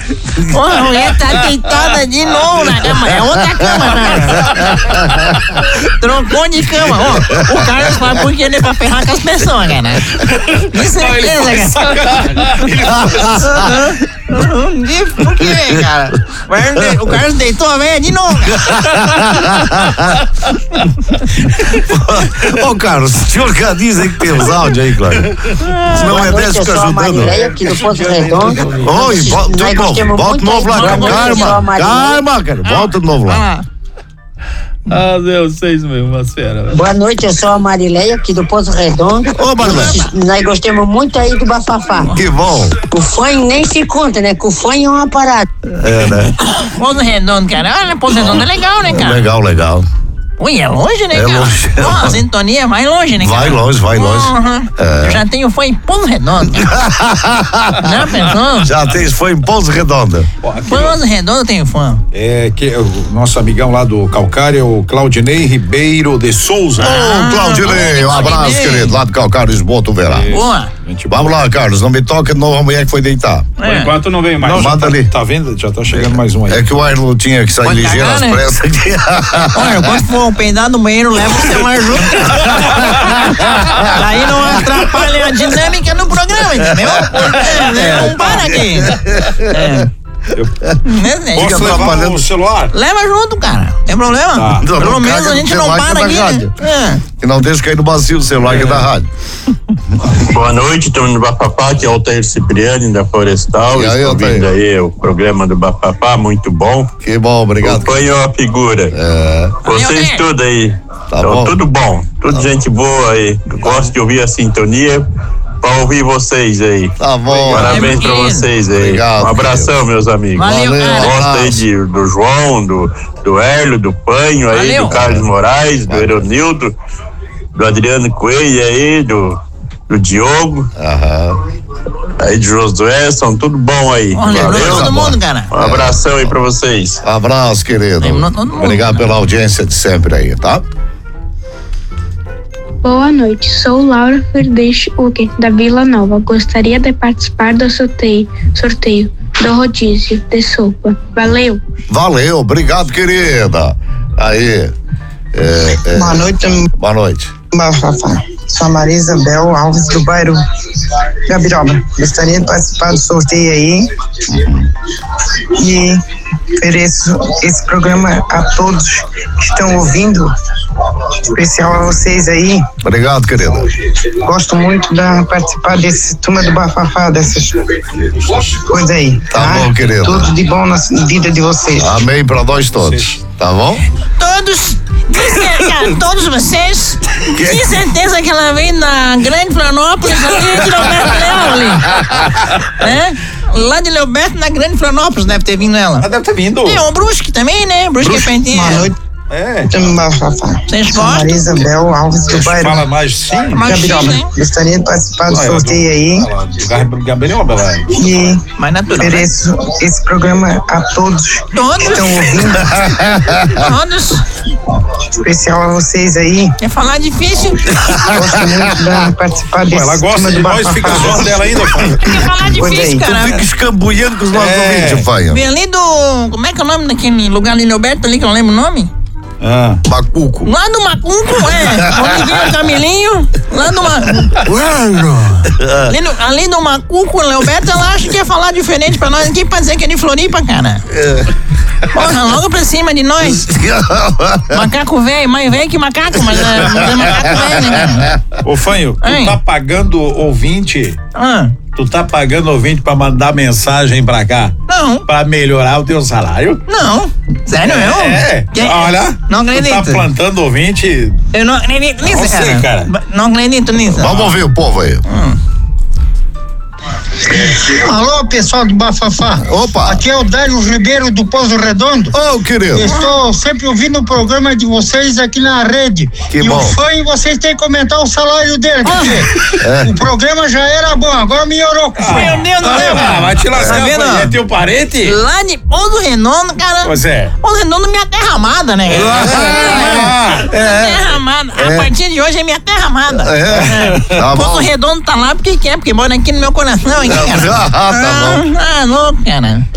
Porra, a mulher tá deitada de novo na cama. É outra cama, cara. Trocou de cama. Ó, o Carlos fala porque ele é pra ferrar com as pessoas, cara. De certeza, cara. Por quê, cara? O Carlos deitou a velha de novo, cara. Ô, Carlos, o senhor já dizem que temos áudio aí, claro. Se não é desse, fica ajudando. Aqui do Ponto Redondo. Oi, volta de novo lá. Calma, cara. Volta de novo lá. Ah, Deus, vocês mesmo, uma fera. Boa noite, eu sou a Marileia, aqui do Ponto Redondo. Ô, Marileia. Nós gostamos muito aí do bafafá. Que bom. O fã nem se conta, né? Que o fã é uma parada. É, né? Ponto Redondo, cara. Olha, Ponto Redondo é legal, né, cara? Legal. Ui, é longe, né, É cara? longe. Pô, a sintonia é mais longe, né, cara? Vai longe. Uhum. Eu já tenho fã em Ponto Redondo. Já pensou? Já tem, foi em Ponto Redondo. Ponto Redondo tem fã. É que o nosso amigão lá do Calcário, o Claudinei Ribeiro de Souza. Ô, Claudinei, um abraço, querido, lá do Calcário Esboto Verá. Boa. Vamos lá, Carlos, não me toca de novo a mulher que foi deitar. Por enquanto não vem mais. Não, manda ali. Tá vendo? Já tá chegando mais um aí. É que o Arno tinha que sair Pode ligeiro cagar, às né? pressas aqui. Olha, quando for peidar no banheiro, leva o celular junto. Daí não atrapalha a dinâmica no programa, entendeu? Não para aqui. Posso levar o celular? Leva junto, cara. Tem problema? Tá. Pelo menos a gente não para aqui. E não deixa cair no bacio o celular aqui da rádio. Boa noite, turma do Bafafá, aqui é o Altair Cipriani da Florestal. E aí, Estou Altair? ouvindo aí o programa do Bafafá, muito bom. Que bom, obrigado. Acompanhou a figura. Vocês Altair. tudo aí. Tá Então, bom. tudo bom, tudo gente boa aí. Gosto de ouvir a sintonia pra ouvir vocês aí. Tá bom. Parabéns pra vocês aí. Obrigado, Um abração, meus amigos. Valeu, cara. Gosto aí do João, do Hélio, do Panho aí, Valeu. do Carlos Moraes, do Eronildo, do Adriano Coelho aí, do Diogo, aí de Josué, são tudo bom aí. Olha, Valeu? todo mundo, cara. Um abração aí pra vocês. Abraço, querido. Terminou todo mundo. Obrigado pela audiência de sempre aí, tá? Boa noite, sou Laura Ferdech Uque, da Vila Nova. Gostaria de participar do sorteio do rodízio de sopa. Valeu! Valeu, obrigado, querida. Aí. Boa noite, Boa noite. Bafafá. Sou a Maria Isabel Alves do bairro Gabiroba. Gostaria de participar do sorteio aí e ofereço esse programa a todos que estão ouvindo, especial a vocês aí. Obrigado, querida. Gosto muito de participar desse turma do Bafafá, dessas coisas aí. Tá bom, querido. Tudo de bom na vida de vocês. Amém pra nós todos. Tá bom? Todos vocês, tem certeza que ela vem da Grande Florianópolis, ali de Leoberto Leal, ali. Lá de Leoberto, na Grande Florianópolis, deve ter vindo ela. Deve ter vindo. Tem o Brusque também, né? Brusque é pentinha. Boa noite. Bafafá. Vocês Sou a Maria gostam? Isabel Alves do bairro Fala mais sim. Mais X, Gabiroba. né? Gostaria de participar do sorteio aí Do Gabriel, lá. e Mais natural, né? ofereço esse programa a todos que Todos, estão ouvindo, todos. especial a vocês aí. Quer falar difícil? Gosto muito de participar Pô, desse ela gosta turma de do nós, fica Bafafá. zoando dela ainda, pai. Quer falar Pois difícil, aí. cara? Fica escambulhando com os nossos ouvintes, pai. Vem ali do... Como é que é o nome daquele lugar ali, Leoberto, ali, que eu não lembro o nome? Macuco. Lá do Macuco, onde vem o Camilinho, lá do Macuco. Ali do Macuco, Leoberto, ela acha que ia falar diferente pra nós aqui pra dizer que é de Floripa, cara. Porra, logo pra cima de nós. Macaco velho, mais velho que macaco, mas é macaco velho, né, cara? Ô, Fanho, tu Hein? tá pagando ouvinte? Ah, Tu tá pagando ouvinte pra mandar mensagem pra cá? não, Pra melhorar o teu salário? não. Sério, eu? Quem- Olha, Não tu acredito. tá plantando ouvinte. Eu não acredito nisso, Não sei, cara. Não acredito nisso. Vamos ouvir o povo aí. Alô, pessoal do Bafafá. Opa. Aqui é o Dário Ribeiro do Pouso Redondo. Ô, querido. Estou sempre ouvindo o programa de vocês aqui na rede. Que e bom. o fã, vocês têm que comentar o salário dele. Porque o programa já era bom, agora melhorou. Meu Deus do céu, cara. Vai te lascar, Tá vendo? é teu parente? Lá de Pouso Redondo, cara. Pois é. Pouso Redondo, minha terra amada, né? Terra amada. A partir de hoje é minha terra amada. Tá bom. Pouso Redondo tá lá porque quer, porque mora aqui no meu coração. Aqui, cara. Tá bom. Louco, cara.